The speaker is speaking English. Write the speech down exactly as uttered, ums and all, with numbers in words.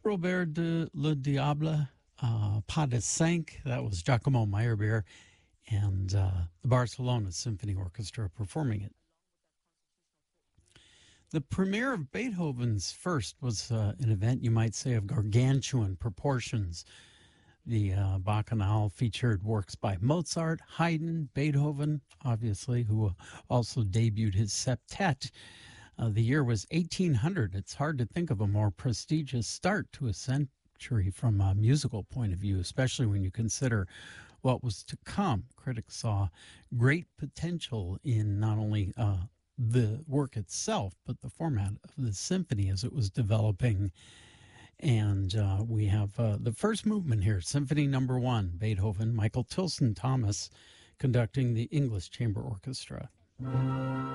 Robert de Le Diable, uh, Pas de Cinq, that was Giacomo Meyerbeer, and uh, the Barcelona Symphony Orchestra performing it. The premiere of Beethoven's First was uh, an event, you might say, of gargantuan proportions. The uh, Bacchanal featured works by Mozart, Haydn, Beethoven, obviously, who also debuted his septet. Uh, the year was eighteen hundred. It's hard to think of a more prestigious start to a century from a musical point of view, especially when you consider what was to come. Critics saw great potential in not only uh, the work itself, but the format of the symphony as it was developing. And uh, we have uh, the first movement here, Symphony Number One, Beethoven, Michael Tilson Thomas conducting the English Chamber Orchestra.